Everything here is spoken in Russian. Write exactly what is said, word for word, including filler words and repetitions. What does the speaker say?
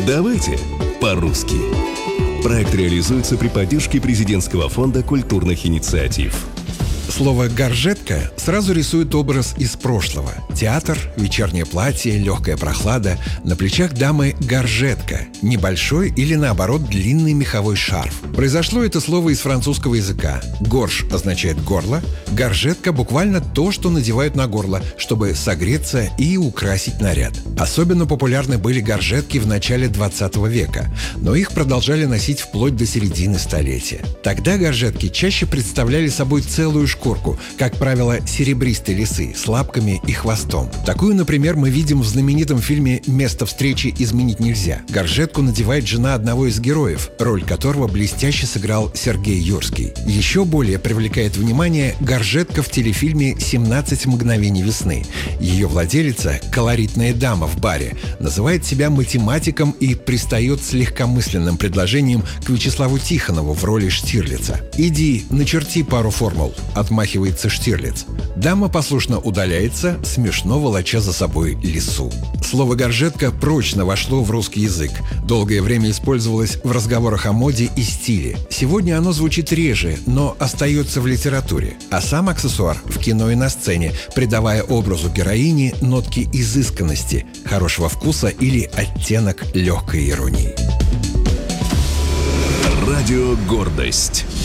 Давайте по-русски. Проект реализуется при поддержке Президентского фонда культурных инициатив. Слово «горжетка» сразу рисует образ из прошлого. Театр, вечернее платье, легкая прохлада. На плечах дамы горжетка. Небольшой или, наоборот, длинный меховой шарф. Произошло это слово из французского языка. «Горж» означает «горло». Горжетка буквально то, что надевают на горло, чтобы согреться и украсить наряд. Особенно популярны были горжетки в начале двадцатого века, но их продолжали носить вплоть до середины столетия. Тогда горжетки чаще представляли собой целую шкурку, как правило, серебристой лисы с лапками и хвостом. Такую, например, мы видим в знаменитом фильме «Место встречи изменить нельзя». Горжетку надевает жена одного из героев, роль которого блестяще сыграл Сергей Юрский. Еще более привлекает внимание горжетка в телефильме «семнадцать мгновений весны». Ее владелица, колоритная дама в баре, называет себя математиком и пристает с легкомысленным предложением к Вячеславу Тихонову в роли Штирлица. «Иди, начерти пару формул», — отмахивается Штирлиц. Дама послушно удаляется, смешно волоча за собой лису. Слово «горжетка» прочно вошло в русский язык. Долгое время использовалось в разговорах о моде и стиле. Сегодня оно звучит реже, но остается в литературе. А сам аксессуар в кино и на сцене, придавая образу героини нотки изысканности, хорошего вкуса или оттенок легкой иронии. Радио «Гордость».